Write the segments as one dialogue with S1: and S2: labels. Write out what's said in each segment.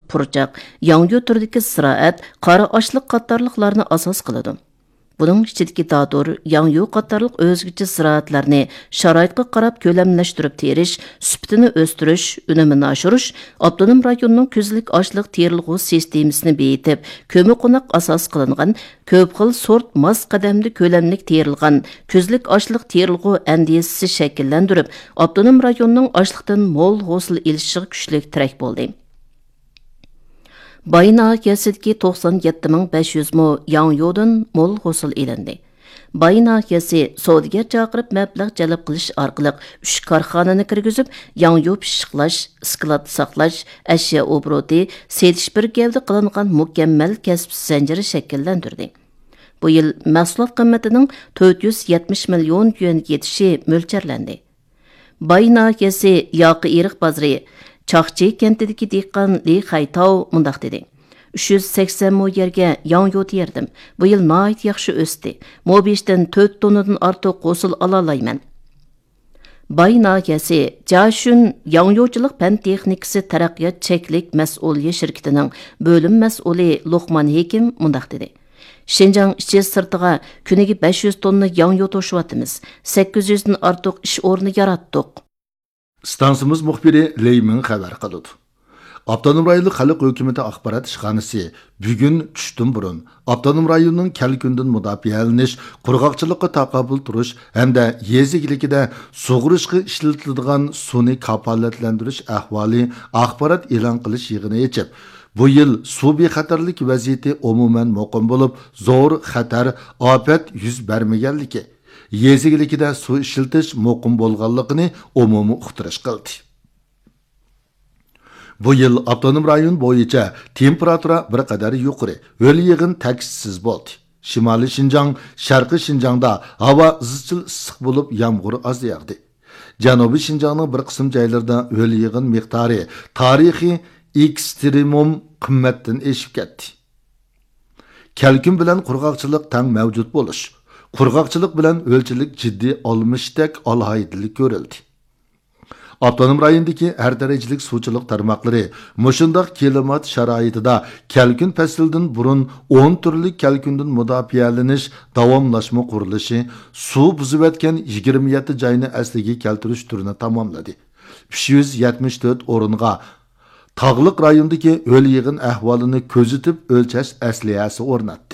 S1: purchaq, yangyo turdagi ziraat, qora oshliq qatorliqlarni asos qiladi. Bunun ichidagi dadur, yangyo qatorliq o'zgacha ziraatlarni sharoitga qarab ko'lamlashtirib terish, sifatini o'stirish, unumini oshirish, avtonom rayonning ko'zlik oshliq terilg'u sistemasini beyitib, ko'mi qo'noq asos qilingan, ko'p xil sort mos qadamli ko'lamlik terilgan, ko'zlik oshliq terilg'u andiyasi shakllantirib, avtonom rayonning oshliqdan mo'l hosil elishiga kuchlik tirak bo'ldi. Bayna kesidagi 97.500 mo yangyodan mo'l hosil elindi. Bayna kesi savdogar chaqirib mablag' jalb qilish orqali 3 korxonani kirgizib, yangyo pishiqlash, sklad saqlash, ashyo obroti, setish bir gavda qilingan mukammal kasb zanjiri shakllantirdi. Bu yil mahsulot qimmatining 470 million yuan yetishi mo'ljallanadi. Bayna kesi yoqi eriq bozori Chaqchi kentidagi dehqon Li Xaytao mundaq dedi. 380 mo yerga yangyo terdim. Bu yil nihoyat yaxshi o'sdi. Mobishdan 4 tonnadan ortiq qo'sil ola olmayman. Bayna kesi Jashun yangyochilik fan texnikasi taraqqiyot cheklik mas'uliyat shirkatining bo'lim mas'uli Luqman Hekim mundaq dedi. Şinjan ichi sirtiga kuniga 500 tonna yangyo to'shyapmiz. 800 dan ortiq ish o'rni yaratdik.
S2: Stansimiz muxbiri Leymin xabar qildi. Avtonom rayonlik xalq hukumati axborot ishxonasi bugun tushdan burun avtonom rayonning kalkundan mudofialanish, qurg'oqchilikqa taqobil turish hamda yezigilikida sug'urishga ishlatiladigan suvni kafolatlantirish ahvoli axborot e'lon qilish yig'ini yechib, bu yil suv bexatarlik vaziyati umuman muqim bo'lib, zo'r xatar, ofat yuz bermaganligi yezigilikida suv ishiltish muqim bo'lganligini umumiy uqtirish qildi. Bu yil avtonom rayon bo'yicha temperatura bir qadar yuqori, o'l yig'in taksiz bo'ldi. Shimoliy Shinjang, Sharqiy Shinjangda havo izchil issiq bo'lib, yomg'ir oz yog'di. Janubiy Shinjangning bir qism joylarida o'l yig'in miqdori tarixiy ekstremum qimmatdan eshib ketdi. Kalkun bilan qurg'oqchilik tang mavjud bo'lish, qurg'oqchilik bilan o'lchilik jiddiy olmishdak alohidalik ko'rildi. Avtonom rayondagi har darajalik suvchilik tarmoqlari mushundaq klimat sharoitida kalkun fasldan burun 10 turli kalkundan mudofialanish davomlashma qurilishi suv buzib o'tgan 27 joyni asliga keltirish turini tamomladi. 374 o'ringa tog'liq rayondagi o'l yig'in ahvolini ko'zitib o'lchash asliyasi o'rnatdi.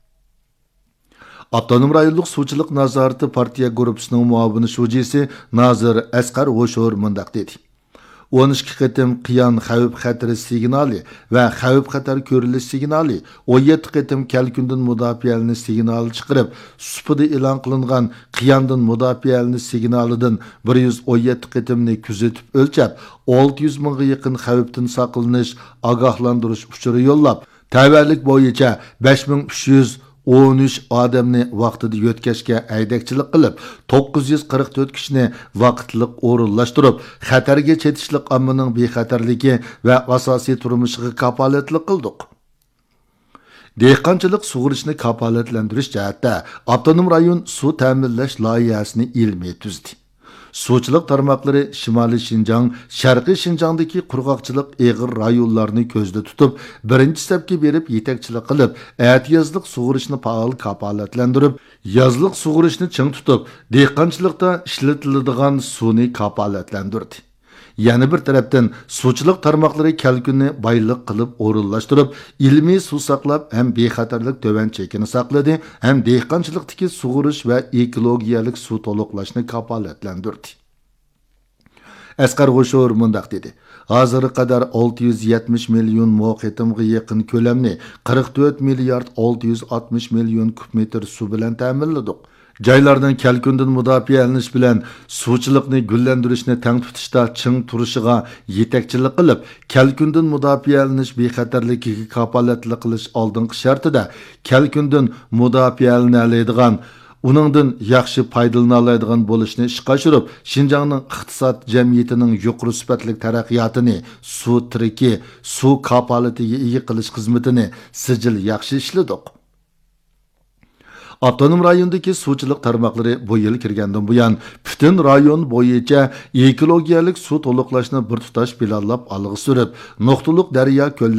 S2: Avtonom rayonlik suvchilik nazorati partiya guruhisining muavini shujisi Nazir Asqar G'o'shur mundaq dedi. 12 qitim qiyon xavf xatari signali va xavf xatar ko'rilish signali, 17 qitim kalkundan mudofialanish signali chiqarib, supida e'lon qilingan qiyondan mudofialanish signalidan 117 qitimni kuzatib o'lchab, 600 mingga yaqin xavfdan saqlanish ogohlantirish uchuri yo'llab, tavallik bo'yicha 5313 odamni vaqtida yo'tkashga aydakchilik qilib, 944 kishini vaqtliq o'rinlashtirib, xatarga chetishlik ommaning bexatarligi va asosiy turmushiga kafolatlik qildik. Dehqonchilik sug'urishni kafolatlantirish jihatda avtonom rayon suv ta'minlash loyihasini ilmiy tuzdi. Suvchilik tarmoqlari Shimoliy Shinjang, Sharqiy Shinjangdagi qurg'oqchilik eg'ir rayonlarni ko'zda tutib, birinchi safga berib yetakchilik qilib, atiyozlik sug'urishni faol kafolatlantirib, yozliq sug'urishni ching tutib, dehqonchilikda ishlatiladigan suvni kafolatlantirdi. Yana bir tarafdan suvchilik tarmoqlari kalkunni boyliq qilib o'rinlashtirib, ilmiy suv saqlab, ham bexatarlik to'van chekini saqladi, ham dehqonchilikdagi sug'urish va ekologiyalik suv to'liqlashni kafolatlantirdi. Asqar G'o'shur mundaq dedi. Hozirga qadar 670 million muqitimga yaqin ko'lamni 44 milliard 660 million kub metr suv bilan ta'minladik. Joylardan kalkundan mudofialanish bilan suvchilikni gullantirishni tang tutishda ching turishiga yetakchilik qilib, kalkundan mudofialanish bexatarligiga kafolatlik qilish oldingi shartida kalkundan mudofialanadigan, uningdan yaxshi foydalana oladigan bo'lishni ishga oshirib, Shinjongning iqtisod jamiyatining yuqori sifatli taraqqiyotini, suv tiriki, suv kafolatiga ega qilish xizmatini sijil yaxshi ishladik. Avtonom rayondagi suvchilik tarmoqlari bu yil kirgandan buyon butun rayon bo'yicha ekologiyalik suv to'liqlashni bir tutash planlab olg'a surib, nuqtaliq daryo